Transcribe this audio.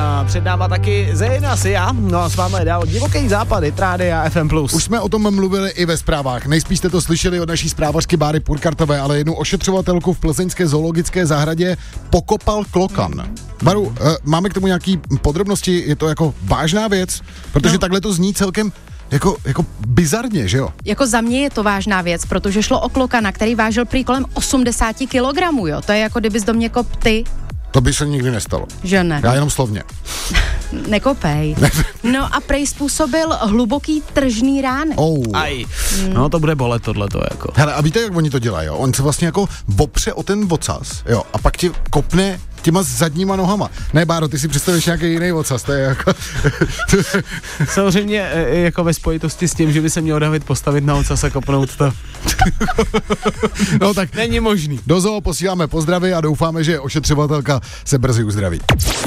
a před náma taky Zejna Sia, no a s vámi je dál Divoký západ, Rádia FM+. Už jsme o tom mluvili i ve zprávách, nejspíš jste to slyšeli od naší zprávařky Báry Purkartové, ale jednu ošetřovatelku v plzeňské zoologické zahradě pokopal klokan. Baru, máme k tomu nějaký podrobnosti, je to jako vážná věc, protože takhle to zní celkem jako bizarně, že jo? Jako za mě je to vážná věc, protože šlo o klokana, který vážil prý kolem 80 kilogramů, jo. To je jako kdybys do mě kop ty. To by se nikdy nestalo. Že ne? Já jenom slovně. Nekopej. No a prej způsobil hluboký tržní rány. Aj, no to bude bolet tohleto jako. Hele, a víte, jak oni to dělají, jo? On se vlastně jako opře o ten ocas, jo, a pak ti kopne těma zadníma nohama. Ne, Báro, ty si představíš nějaký jiný ocas, to je jako... Samozřejmě jako ve spojitosti s tím, že by se měl David postavit na ocas a kopnout to. No tak není možný. Do zoo posíláme pozdravy a doufáme, že ošetřovatelka se brzy uzdraví.